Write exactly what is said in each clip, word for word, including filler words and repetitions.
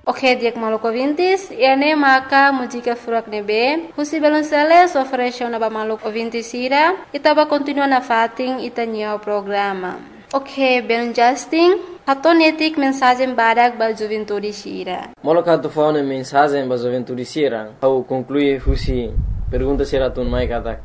Ok, diak maluco ouvintes, ene maka música furak nebe, husi belonceles oferece na ba maluco ouvintes ira, itaba continua na fating itanya o programa. Ok, ben Justin, hatonetik mensagem badak ba juventude sira. Moloka tu faune mensagem ba juventude sira, au conclui husi pergunta sira tun mai katak.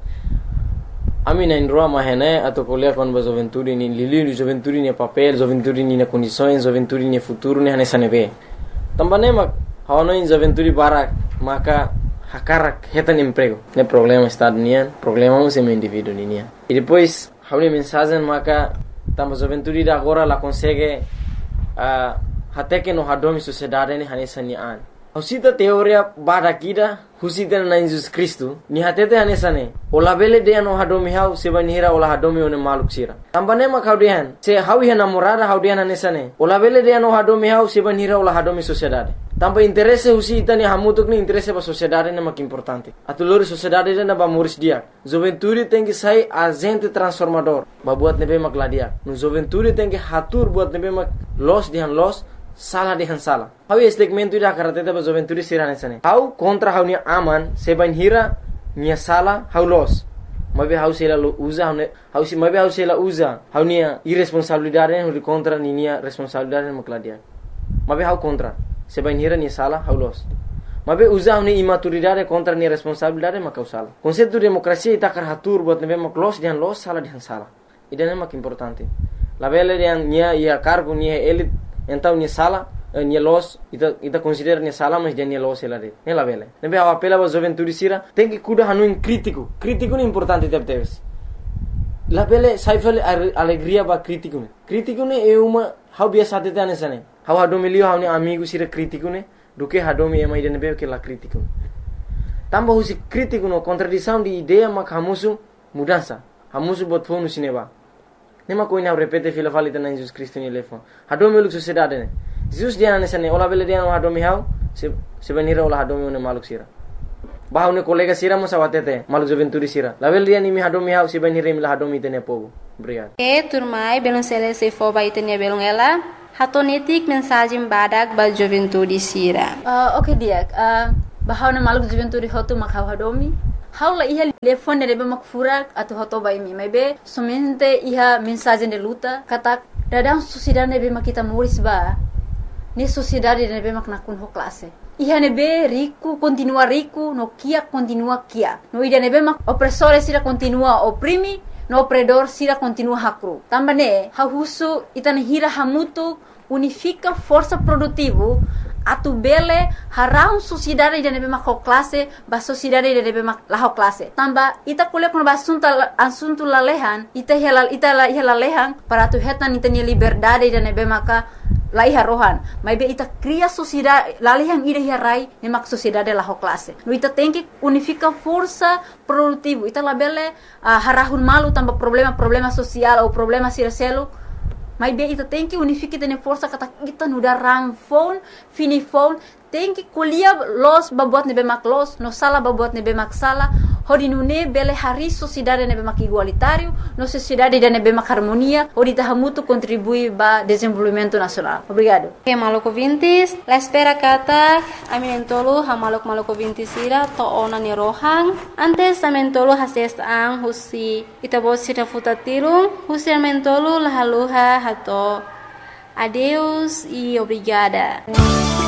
Ami na indroa mahene atau kuliah kon ba juventude ni lili juventude ni papel, juventude ni na condições, juventude ni futuro ni hane sanebe. Tambane mak hawano in juventude barak maka hakarak hetan emprego. Ne problema estado nian, problema mo sem indivíduo nian. E depois hawni mensagem maka tamba juventude da agora la consegue uh, hateke no hadomi sociedade ni hane sanian. Husita teoria badakida husita na Jesus Cristo ni hatete hanesane ola bele de no hadomi hau sebanira ola hadomi one maluk sira tambane ma kaudian se hawi hana morada haudian hanesane ola bele de no hadomi hau sebanira ola hadomi sociedade tamba interesse husita ni hamutuk ni interesse ba sociedade na mak importante atulori sociedade na ba muris dia juventude tem que sai agente transformador ba buat nebe mak ladia no juventude tem que hatur buat nebe mak los dihan los salah dihan salah. Hau segmento ida karate ba juventude sirane sane. Hau kontra hau ni aman seban hira nia salah hau los. Mabe hau sela lo usa hau hau si mabe hau sela usa hau nia irresponsabilidade hau kontra ni nia responsabilidade makladia. Mabe hau kontra seban hira nia salah hau los. Mabe usa hau ni imaturidade kontra nia responsabilidade makau salah. Konsepto demokrasia ita karatur buat nebe mak los dihan los salah dihan salah. Ida mak importante. La bele dihan nia ia cargo nia elit então ni sala ni los ita ita considera ni sala mas dia ni los ela de ela vele nebe a apela ba juventude sira tem que cuidar hanu in crítico crítico ni importante teve teves la vele saifel alegria ba crítico ne crítico ne é uma how biasa te tane sane how hado milio how ni amigo sira crítico ne do que hado mi ema ide nebe que la crítico tamba husi crítico no contradição de ideia mak hamusu mudança hamusu bot fonu sineba nema ko ina repete fila falita na Jesus Cristo ni lefon hado mi luk sociedade ne Jesus dia ne sane ola bele dia no hado mi hau se se benira ola hado mi ne maluk sira bahau ne kolega sira mo sawatete maluk juventude sira la bele dia ni mi hado mi hau se benira mi la hado mi tene pogo obrigado e turmai belon sele se fo ba itenia belon ela hatonetik mensagem badak ba juventude sira uh, okay dia uh, bahau ne maluk juventude hotu mak hau hado mi Haula iha telefone rebe mak furak atau hoto bai mi maybe somente iha mensagem de luta kata dadang sociedade nebe mak kita muris ba ni sociedade nebe mak nakun ho classe iha nebe rico continua rico no kia continua kia no ida nebe mak opressore sira continua oprimi no opredor sira continua hakru tambane ha husu itane hira hamutu unifica força produtivo atu bele harau sociedade de nebe mak classe ba sociedade de nebe mak la classe tamba ita kuliah kono basunta asunto lalehan ita hela ita la hela lehan para tu hetan ita ni liberdade de nebe maka la iha rohan mai be ita cria sociedade lalehan ida hirai ne mak sociedade la classe no ita tem que unifica força produtivo ita la bele uh, harahun malu tamba problema problema social ou problema siraselo Mas bem, ita tem que unificar tene força kata kita nuda ram phone, fini phone, tem que kuliah los babuat nebe mak los, no sala babuat nebe mak sala, hodi nune bele hari sociedade nebe mak igualitário, no sociedade de nebe mak harmonia, hodi tahamutu contribui ba desenvolvimento nacional. Obrigado. Okay, maluco ouvintes, la espera kata aminentolo ha maluk maluco ouvintes ira to ona ni rohang, antes amentolo hases ang husi ita bosira futatirung, husi amentolo lahaluha hato. Adeus e obrigada.